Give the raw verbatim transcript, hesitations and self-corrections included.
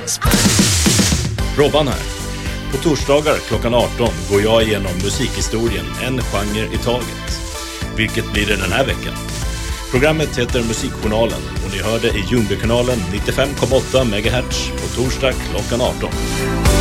Robban här. På torsdagar klockan arton går jag igenom musikhistorien en genre i taget. Vilket blir det den här veckan? Programmet heter Musikjournalen och ni hörde i Ljungbykanalen nittiofem komma åtta megahertz på torsdag klockan arton.